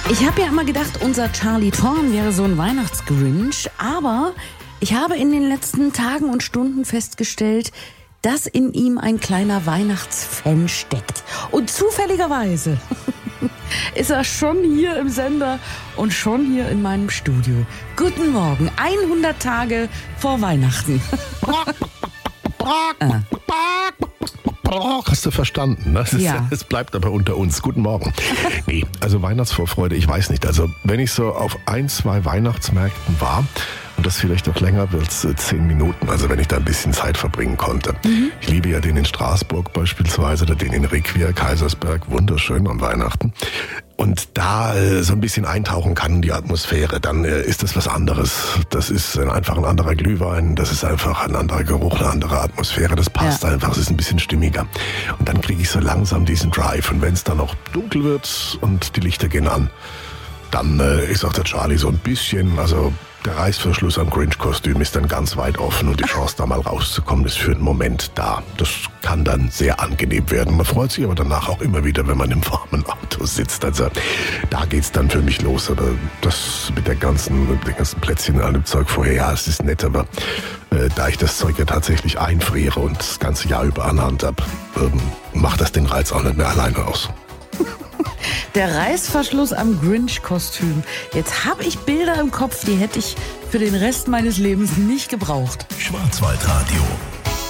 Ich habe ja immer gedacht, unser Charlie Thorn wäre so ein Weihnachtsgrinch, aber ich habe in den letzten Tagen und Stunden festgestellt, dass in ihm ein kleiner Weihnachtsfan steckt. Und zufälligerweise ist er schon hier im Sender und schon hier in meinem Studio. Guten Morgen, 100 Tage vor Weihnachten. Hast du verstanden? Ne? Es bleibt aber unter uns. Guten Morgen. Nee, also Weihnachtsvorfreude, ich weiß nicht. Also wenn ich so auf 1, 2 Weihnachtsmärkten war, und das vielleicht auch länger als 10 Minuten, also wenn ich da ein bisschen Zeit verbringen konnte. Ich liebe ja den in Straßburg beispielsweise, oder den in Requia, Kaisersberg, wunderschön am Weihnachten. Und da so ein bisschen eintauchen kann in die Atmosphäre, dann ist das was anderes. Das ist einfach ein anderer Glühwein, das ist einfach ein anderer Geruch, eine andere Atmosphäre. Das passt einfach, es ist ein bisschen stimmiger. Und dann kriege ich so langsam diesen Drive. Und wenn es dann noch dunkel wird und die Lichter gehen an, dann ist auch der Charlie so ein bisschen, also der Reißverschluss am Grinch-Kostüm ist dann ganz weit offen und die Chance, da mal rauszukommen, ist für einen Moment da. Das kann dann sehr angenehm werden. Man freut sich aber danach auch immer wieder, wenn man im warmen Auto sitzt. Also da geht's dann für mich los. Aber das mit den ganzen Plätzchen und allem Zeug vorher, ja, es ist nett, aber da ich das Zeug ja tatsächlich einfriere und das ganze Jahr über an Hand habe, macht das den Reiz auch nicht mehr alleine aus. Der Reißverschluss am Grinch-Kostüm. Jetzt habe ich Bilder im Kopf, die hätte ich für den Rest meines Lebens nicht gebraucht. Schwarzwaldradio.